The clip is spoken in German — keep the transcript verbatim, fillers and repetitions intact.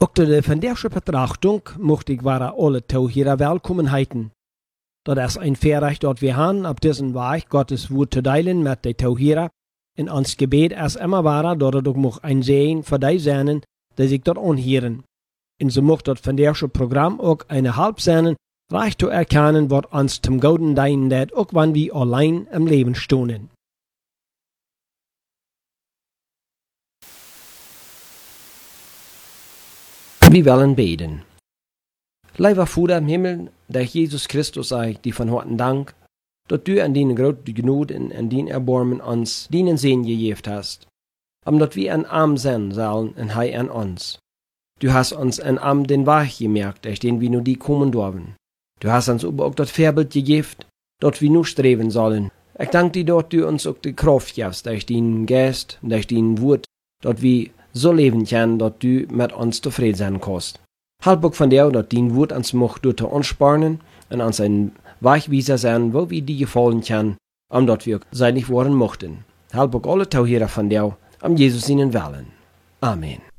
Ook de vandaagse betrachtung mocht ik waren alle Tauhierer willkommen heiten. Dat is een Verrecht dat we haben, op diesen Weg Gottes Woord te delen met de Tauhierer. En ons gebed is immer waren dat het ook mag een Segen voor die zijn, die zich dat aanhören. En zo mocht dat vandaagse Programm ook een Halb zijn, reich te erkennen, wat ons zum Gouden dienen dat, ook wanneer we allein im Leben stonden. Wir wollen beten. Lieber Vater im Himmel, der Jesus Christus sei, die von harten Dank, dass du an deine große Gnade und an dein Erbarmen uns deinen Segen gegeben hast, um dass wir ein Arm sein sollen und Hei an uns. Du hast uns ein Arm den Weg gemerkt, durch den wir nur die kommen dürfen. Du hast uns aber auch das Vorbild gegeben, dass wir nur streben sollen. Ich danke dir, dass du uns auch die Kraft gibst, durch deinen Geist, durch dein Wort, dass wir so leben können, dass du mit uns zufrieden sein kannst. Halb auch von dir, dass dein Wort uns macht, durch zu anspannen und uns ein Wegweiser sein, wo wir dir gefallen können, um dass wir seinig worden mochten. Halb auch alle Tauhierer von dir, um Jesus ihnen Willen. Amen.